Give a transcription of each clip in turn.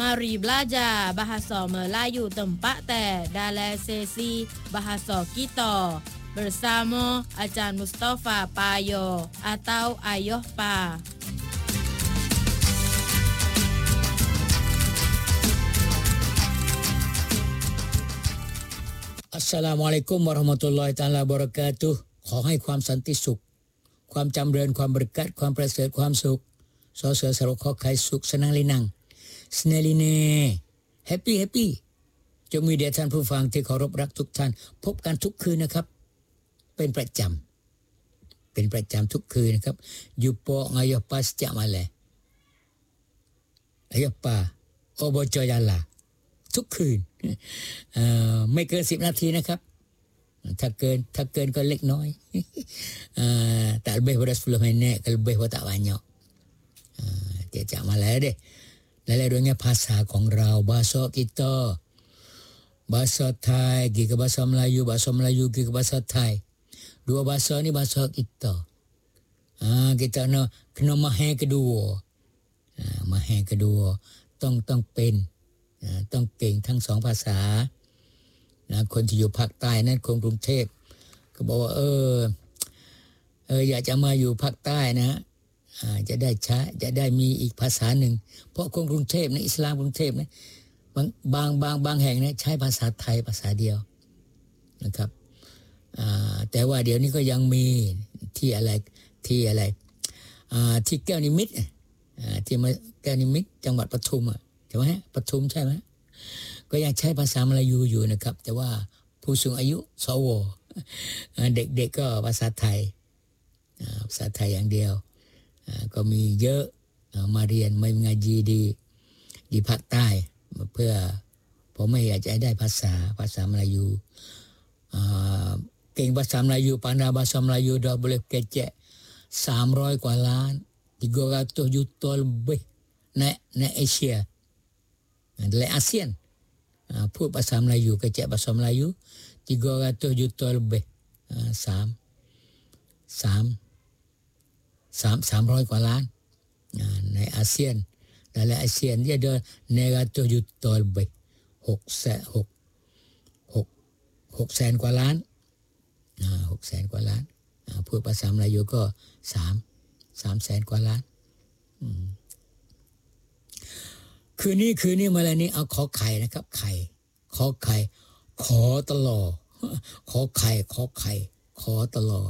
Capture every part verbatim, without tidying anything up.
Mari belajar bahasa Melayu tempat teh dalam sesi bahasa kita bersama Ajar Mustafa Payo atau Ayuh Pa. Assalamualaikum warahmatullahi taala wabarakatuh ขอให้ความสันติสุขความจำเริญความบริกัดความประเสริฐความสุขสอเสือสรกขอไข่สุขสนังลินังสเนลิเน่แฮปปี้แฮปปี้จงมีแด่ท่านผู้ฟังที่เคารพรักทุกท่านพบกันทุกคืนนะครับเป็นประจำเป็นประจำทุกคืนนะครับอยู่ปองayah pa sejak malam ayah pa oboco yalla ทุกคืนเอ่อไม่เกินสิบนาทีนะครับถ้าเกินถ้าเกินก็เล็กน้อยเอ่อ tak lebih pada sepuluh minit kalau lebih pun tak banyak เอ่อ sejak malam deh lalu-lalunya bahasa ของเรา bahasa kita bahasa Thai กี่กับ bahasa Melayu bahasa Melayu กี่กับ bahasa Thai dua bahasa ni bahasa kita ah kita kena kena mahir kedua ah mahir kedua ต้องต้องเป็นต้องเก่งทั้งสองภาษานะคนที่อยู่ภาคใต้นั้นคนกรุงเทพก็บอกว่าเออเอออยากจะมาอยู่ภาคใต้นะอ่าจะได้ใช้จะได้มีอีกภาษาหนึ่งเพราะคนกรุงเทพนะอิสลามกรุงเทพนะบางบางบางบางแห่งนะใช้ภาษาไทยภาษาเดียวนะครับอ่าแต่ว่าเดี๋ยวนี้ก็ยังมีที่อะไรที่อะไรอ่าที่แก้วนิมิตรอ่าที่มาแก้วนิมิตรจังหวัดปทุมอ่ะใช่ไหมฮะปทุมใช่ไหมก็ยังใช้ภาษามลายูอยู่นะครับแต่ว่าผู้สูงอายุสวเด็กๆ ก็ภาษาไทยภาษาไทยอย่างเดียวก็มีเยอะมาเรียนไม่ngaji di di ภาคใต้เพื่อผมไม่อยากจะได้ภาษาภาษามลายูเก่งภาษามลายูpandai bahasa Melayu dah boleh kecek tiga ratus กว่าล้านtiga ratus juta lebih naik naik Asia dari ASEANพูดภาษามลายูกระแจภาษามลายูtiga ratus juta lebih 3 3 3 300 กว่าล้านในอาเซียนdalam ASEAN dia ada enam ratus juta lebih 6 6 6 6แสนกว่าล้านอ่า6แสนกว่าล้านพูดภาษามลายูก็3 3แสนกว่าล้านอืมคืนนี้คืนนี้มาแล้วนี้เอาขอไข่นะครับไข่ขอไข่ขอตลอขอไข่ขอไข่ขอตลอ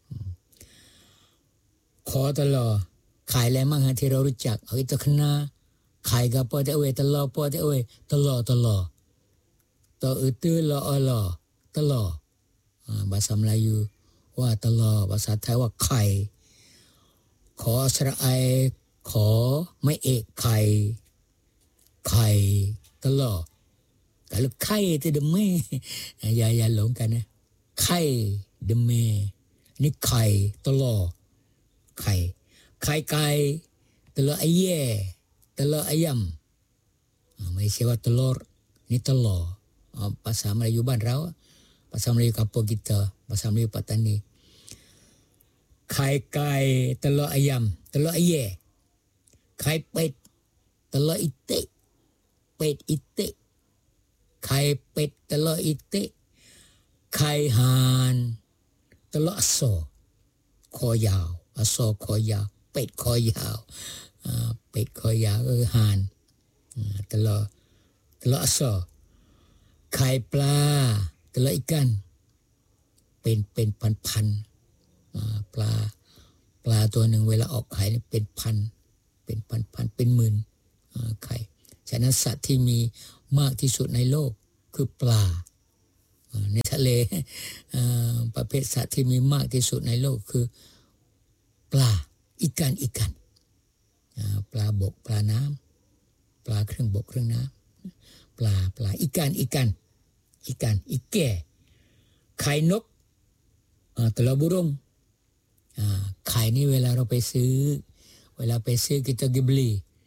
ขอตลอไข่อะไรมั่งฮะที่เรารู้จักเอาอิตคณาไข่กับปอเตเวตลอปอเตเวตลอตลอตออึตือลออลอตลอภาษามลายูว่าตลอภาษาไทยว่าไข่ขอสระไอขอไม่เอกไข่ไข่ตลอดแต่ลูกไข่ที่เดเมอย่าอย่าหลงกันนะไข่เดเมนี่ไข่ตลอดไข่ไข่ไก่ตลอดไอเย่ตลอดไอยำไม่ใช่ว่าตลอดนี่ตลอดภาษามลายูบ้านเราภาษามลายูกัมพูชาภาษามลายูปัตตานีไข่ไก่ตลอดไอยำตลอดไอเย่ไข่เป็ดตลอดอิเตเป็ดอิเตไข่เป็ดตลอดอิเตไข่ห่านตลอดอโศคอยาวอโศคอยาวเป็ดคอยาวเป็ดคอยาวเออห่านตลอดตลอดอโศไข่ปลาตลอดอีกันเป็นเป็นพันๆปลาปลาตัวหนึ่งเวลาออกไข่นี่เป็นพันเป็นพันๆเป็นหมื่นไข่ฉะนั้นสัตว์ที่มีมากที่สุดในโลกคือปลาในทะเลประเภทสัตว์ที่มีมากที่สุดในโลกคือปลาอีกันอีกันปลาบกปลาน้ำปลาเครื่องบกเครื่องน้ำปลาปลาอีกันอีกันอีกันอีแก่ไข่นกตะลอบุรงไข่นี่เวลาเราไปซื้อเวลาไปซื้อ kita pergi beli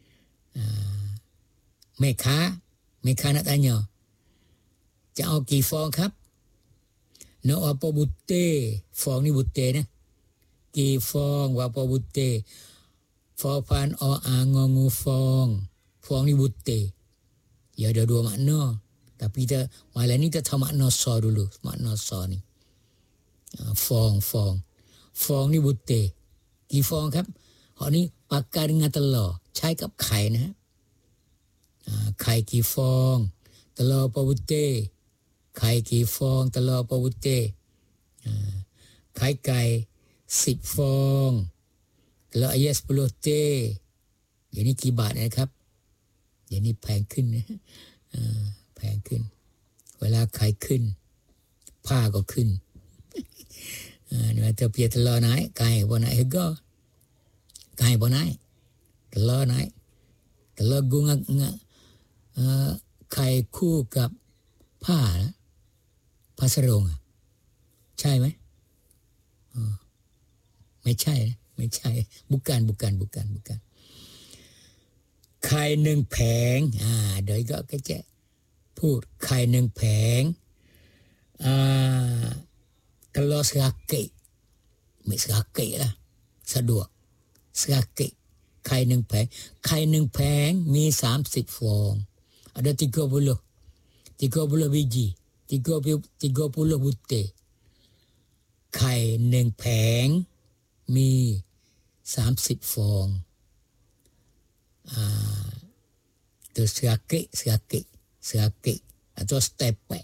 แม่ค้าแม่ค้า nak tanya จะเอากี่ฟองครับ nak apa butir ฟองนี่บุเตนะกี่ฟองว่าapa butir ฟอพันอออางองูฟองฟองนี่บุเต Ya ada dua makna. Tapi kita malam ni kita tahu makna sa dulu. Makna sa ni. Uh, fong, fong. Fong ni putih. Ki fong ครับ Hak ni pakai dengan telur. ใช้กับไข่นะฮะ uh, ไข่กี่ฟอง telur apa putih. ไข่กี่ฟอง telur apa putih. uh, ไข่ไก่สิบฟอง telur ayam sepuluh teh. Jadi กี่บาทนะครับ Jadi นี่แพงขึ้นนะ uh, แพงขึ้น เวลาไข่ขึ้น ผ้าก็ขึ้น uh, นี่ว่าจะเปลี่ยน telur naik ไก่บ่ naik harga ไก่บ่ naik telur naik telur guna uh, ไข่คู่กับผ้านะผ้าสรงอ่ะใช่ไหมอ๋อไม่ใช่นะไม่ใช่ bukan bukan bukan bukan ไข่หนึ่งแผงอ่าเดี๋ยวก็ก็จะพูดไข่หนึ่งแผงอ่า telur serakit ไม่ serakit lah สะดวก serakit ไข่หนึ่งแผงไข่หนึ่งแผงมีสามสิบฟองada tiga puluh tiga puluh biji tiga puluh tiga puluh butir ไข่หนึ่งแผงมีสามสิบฟองอ่า itu serakit serakit serakit atau stepek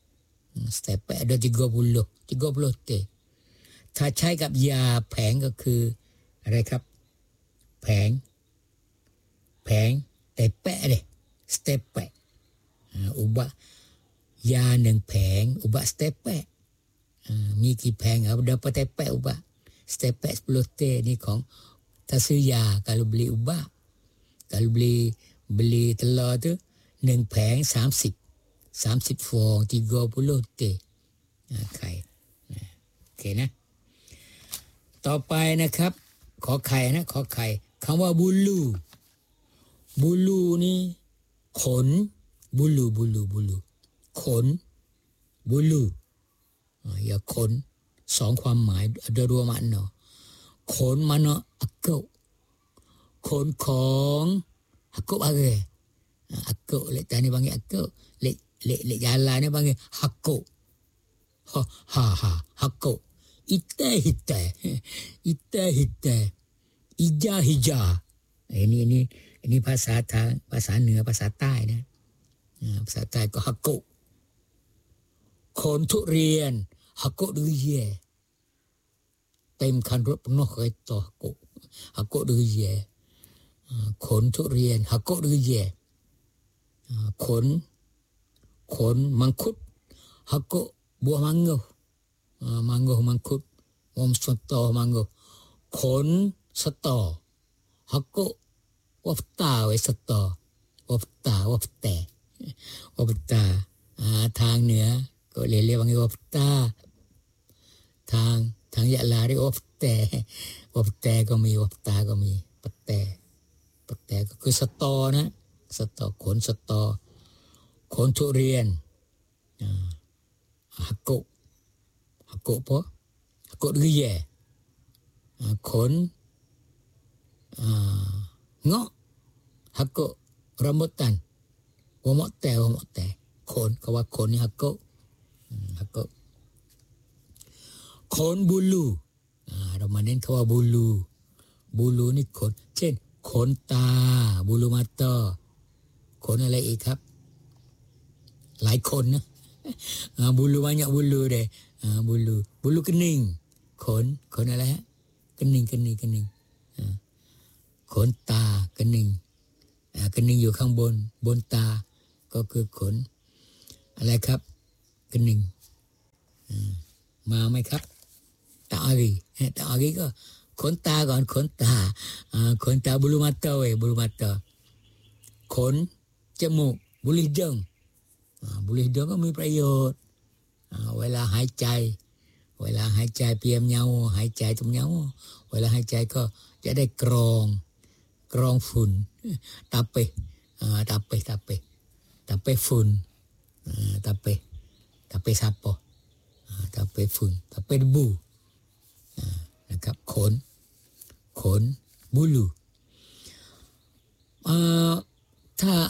stepek ada tiga puluh tiga puluh teh ถ้าใช้กับยาแผงก็คืออะไรครับแผงแผงแต่แปะเลยสเตปแปะอุบะยาหนึ่งแผงอุบะสเตปแปะมีกี่แผงเอาเดี๋ยวไปแต่แปะอุบะสเตปแปะsepuluh teh ni ของถ้าซื้อยา kalau beli ubat kalau beli beli telur tu หนึ่งแผงสามสิบ สามสิบฟองtiga puluh teh ไข่โอเคนะต่อไปนะครับขอไข่นะขอไข่คำว่าบูลูบูลูนี่ขนบูลูบูลูบูลูขนบูลูอย่าขนสองความหมายโดยรวมมันเนาะขนมันเนาะอักโกขนของอักโกอะไรอักโกเล็กแต่นี่บางอย่างอักโกเล็กเล็กเล็กยาลานี่บางอย่างฮักโกฮ่าฮ่าฮ่าฮักโกอิเตหิเตอิเตหิเตIja hija. Ini ini ini bahasa tang, bahasa เหนือ ภาษาใต้นะภาษาใต้ก็ฮักโกคนทุเรียนฮักโกดือเย่เต็มคันรถปนกเคยต่อฮักโกฮักโกดือเย่คนทุเรียนฮักโกดือเย่ขนขนมังคุดฮักโกบัวมังโกมังโกมังคุดอมสตอมังโกขนสตอฮักโกวัฟตาไว้สตอวัฟตาวัฟแต่วัฟตาอ่าทางเหนือก็เรียกเรียกว่าวัฟตาทางทางยะลาเรียกวัฟแต่วัฟแต่ก็มีวัฟตาก็มีปัตแต่ปัตแต่ก็คือสตอนะสตอขนสตอขนทุเรียนอ่าฮักโกฮักโกปะฮักโกดื้อแย่ขนเงาะฮักโกrambutan หัวหมอแต่หัวหมอแต่โคนก็ว่าโคนนี่ฮักโกฮักโกโคนบูลูเรามาเน้นคำว่าบูลูบูลูนี่ขนเช่นขนตาบูลูมาตอขนอะไรอีกครับหลายคนนะบูลูbanyak bulu deh bulu bulu kening ขนขนอะไรฮะkening kening keningขนตา kening kening อยู่ข้างบนบนตาก็คือขนอะไรครับ kening มาไหมครับตาอารีตาอารีก็ขนตาก่อนขนตาขนตา bulu mata เว้ย bulu mata ขนจมูก bulu hidung bulu hidung ก็มีประโยชน์เวลาหายใจเวลาหายใจเปียมเงาหายใจตุ่มเงาเวลาหายใจก็จะได้กรองกรองฝุ่นตาเปอ่าตาเปตาเปตาเปฝุ่นอ่าตาเปตาเปซับปออ่าตาเปฝุ่นตาเปบูอ่านะครับขนขนบูลูอ่าถ้า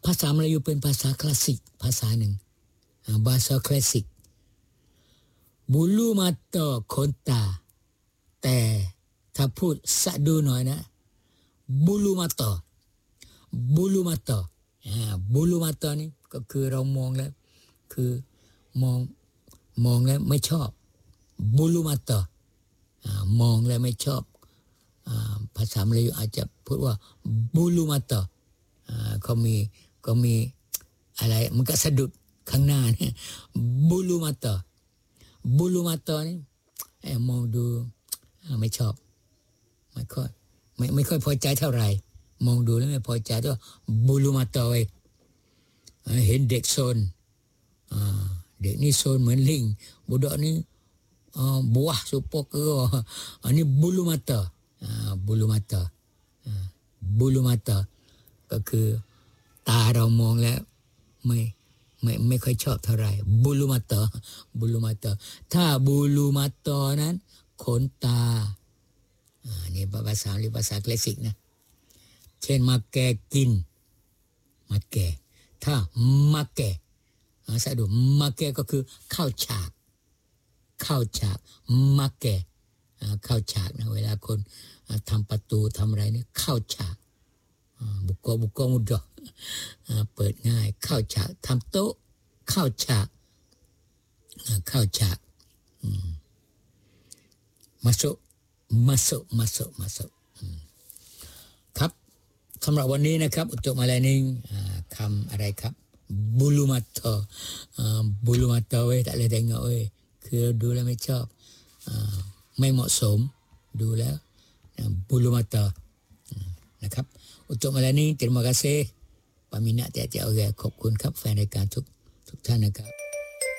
ภาษามลายูเป็นภาษาคลาสสิกภาษาหนึ่งภาษาคลาสสิกบูลูมาโตคนตาแต่ถ้าพูดสะดูหน่อยนะบูลูมาโตบูลูมาโตอ่าบูลูมาโตนี่ก็คือเรามองแล้วคือมองมองแล้วไม่ชอบบูลูมาโตอ่ามองแล้วไม่ชอบอ่าภาษามลายูอาจจะพูดว่าบูลูมาโตอ่าเขามีก็มีอะไรมันก็สะดุดข้างหน้าเนี่ยบูลูมาโตบูลูมาโตนี่เอ้มองดูไม่ชอบไม่ค่อยไม่ไม่ค่อยพอใจเท่าไหร่มองดูแล้วไม่พอใจตัวบูลูมาโตเองเห็นเด็กโซนอ่าเด็กนี่โซนเหมือนลิงบุดอกนี่อ่าบุah supok keอันนี้บูลูมาโตอ่าบูลูมาโตอ่าบูลูมาโตก็คือตาเรามองแล้วไม่ไม่ไม่ค่อยชอบเท่าไหร่บูลูมาโตบูลูมาโตถ้าบูลูมาโตนั้นขนตาอ่านี่ภาษาหรือภาษาคลาสสิกนะเช่นมาแกกินมาแกถ้ามาแกอ่าสะดุมาแกก็คือเข้าฉากเข้าฉากมาแกอ่าเข้าฉากนะเวลาคนทำประตูทำอะไรนี่เข้าฉากบุกโกบุกโกมุดดเปิดง่ายเข้าฉากทำโต๊ะเข้าฉากเข้าฉากมาสุมาสุมาสุมาสุครับสำหรับวันนี้นะครับอุตุมาแลนิงคำอะไรครับบูลูมาโตบูลูมาโตเว้ยtak boleh tengokเว้ยคือดูแล้วไม่ชอบไม่เหมาะสมดูแล้วบูลูมาโตนะครับอุตุมาแลนิง terima kasih ปามินะแต่จะเอาแกขอบคุณครับแฟนรายการทุกทุกท่านนะครับ